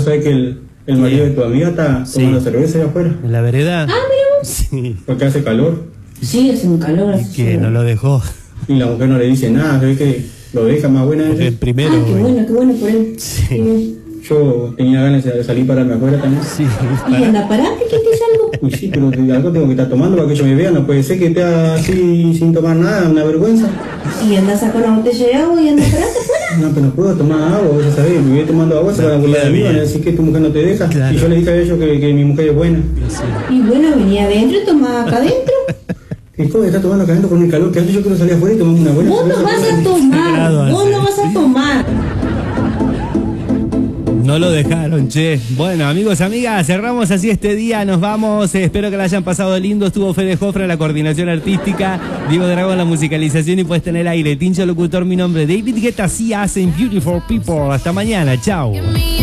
Vos sabés que el marido de tu amiga está tomando cerveza allá afuera. ¿En la vereda? Ah, mira vos. Sí. Porque hace calor. Sí, hace un calor. Y que no lo dejó. Y la mujer no le dice nada, se ve que lo deja más buena. Porque el primero. Ah, qué bueno por él. Sí. Yo tenía ganas de salir para irme afuera también. Sí. Y anda, parate, que te salgo. Uy, sí, pero algo tengo que estar tomando para que ellos me vean. No puede ser que esté así sin tomar nada, una vergüenza. Y anda a sacar una botella de agua y anda, parate afuera. No, pero no puedo tomar agua, vos ya sabés, me voy tomando agua, se van a burlar de mí, van a decir que tu mujer no te deja. Claro. Y yo le dije a ellos que mi mujer es buena. Y bueno, venía adentro y tomaba acá adentro. ¿Y cómo está tomando acá adentro con el calor que hace? Yo quiero salir afuera y tomar una buena Vos no cerveza. vas a tomar, vos no vas a tomar. No lo dejaron, che. Bueno, amigos, amigas, cerramos así este día, nos vamos. Espero que la hayan pasado lindo. Estuvo Fede Jofre, la coordinación artística, Diego Dragón, la musicalización y puesta en el aire. Tincho locutor, mi nombre, David Guetta, así hacen Beautiful People. Hasta mañana, chao.